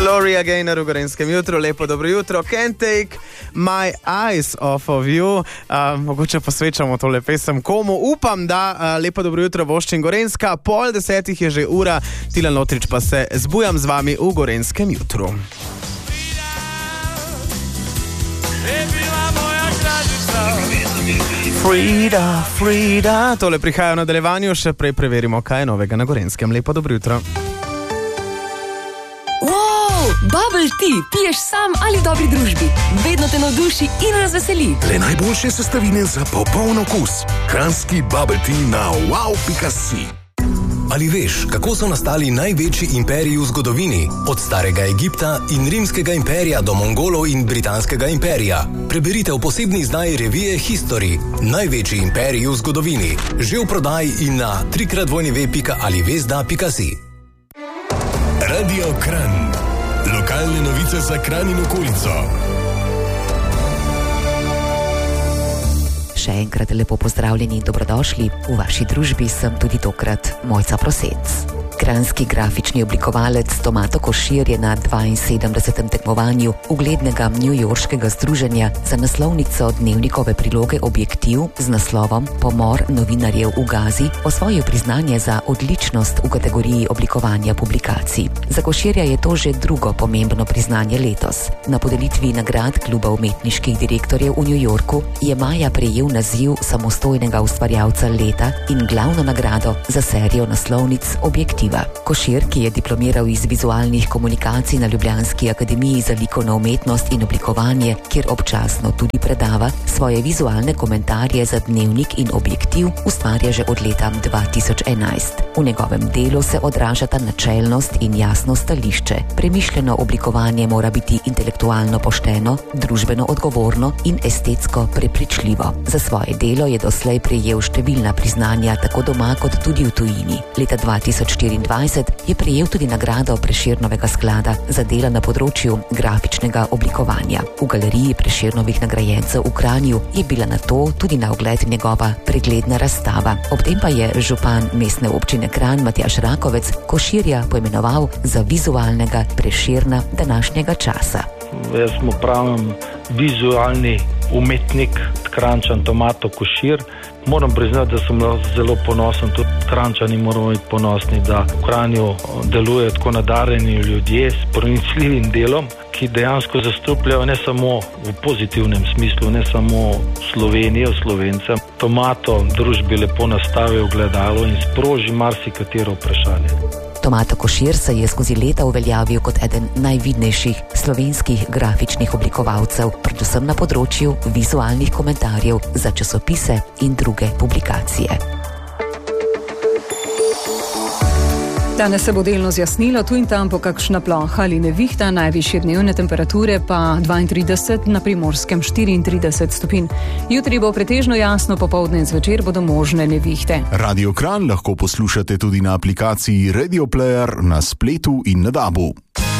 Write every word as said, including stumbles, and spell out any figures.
Gloria Gaynor v Gorenjskem jutru, lepo dobro jutro. Can't take my eyes off of you. Uh, mogoče posvečamo tole pesem komu. Upam, da uh, lepo dobro jutro Voščin Gorenjska. Pol desetih je že ura, Tilen Lotrič pa se zbujam z vami v Gorenjskem jutru. Frida, Frida. Tole prihaja v nadaljevanju, še prej preverimo, kaj je novega na Gorenjskem. Lepo dobro jutro. Bubble tea, piješ sam ali v dobri družbi. Vedno te navduši in razveseli. Le najboljše sestavine za popoln okus. Kranjski bubble tea na wow pika si. Ali veš, kako so nastali največji imperiji v zgodovini? Od starega Egipta in rimskega imperija do Mongolov in britanskega imperija. Preberite v posebni izdaji revije History. Največji imperiji v zgodovini. Že v prodaji in na trikrat dvojni pika ali vezda pika si. Radio Kranj. Lokalne novice za Kranj in okolico. Še enkrat lepo pozdravljeni in dobrodošli. V vaši družbi sem tudi tokrat Mojca Prosec. Kranjski grafični oblikovalec Tomato Košir je na dvainsedemdesetem tekmovanju uglednega newyorškega združenja za naslovnico dnevnikove priloge Objektiv z naslovom Pomor novinarjev v Gazi osvojil priznanje za odličnost v kategoriji oblikovanja publikacij. Za Koširja je to že drugo pomembno priznanje letos. Na podelitvi nagrad Kluba umetniških direktorjev v New Yorku je maja prejel naziv samostojnega ustvarjalca leta in glavno nagrado za serijo naslovnic Objektiv. Košir, ki je diplomiral iz vizualnih komunikacij na Ljubljanski akademiji za likovno umetnost in oblikovanje, kjer občasno tudi predava, svoje vizualne komentarje za dnevnik in Objektiv ustvarja že od leta dva tisoč enajst. V njegovem delu se odražata načelnost in jasno stališče. Premišljeno oblikovanje mora biti intelektualno pošteno, družbeno odgovorno in estetsko prepričljivo. Za svoje delo je doslej prejel številna priznanja tako doma kot tudi v tujini. Leta dva tisoč štiriindvajset je prejel tudi nagrado Prešernovega sklada za dela na področju grafičnega oblikovanja. V galeriji Prešernovih nagrajencev v Kranju je bila na to tudi na ogled njegova pregledna razstava. Ob tem pa je župan mestne občine Kranj Matjaž Rakovec Koširja poimenoval za vizualnega Prešerna današnjega časa. Jaz mu pravim vizualni umetnik, Kranjčan Tomato Košir. Moram priznati, da sem zelo ponosen, tudi Kranjčani moramo biti ponosni, da v Kranju delujejo tako nadarjeni ljudje s pronicljivim delom, ki dejansko zastopljajo ne samo v pozitivnem smislu, ne samo Slovenijo, Slovence. Tomato družbi lepo nastavi v gledalo in sproži marsikatero vprašanje. Tomato Košir se je skozi leta uveljavil kot eden najvidnejših slovenskih grafičnih oblikovalcev, predvsem na področju vizualnih komentarjev za časopise in druge publikacije. Danes se bo delno zjasnilo, tu in tam po kakšna ploha ali nevihta, najvišje dnevne temperature pa dvaintrideset, na Primorskem štiriintrideset stopinj. Jutri bo pretežno jasno, popoldne in zvečer bodo možne nevihte. Radio Kranj lahko poslušate tudi na aplikaciji Radio Player, na spletu in na dabu.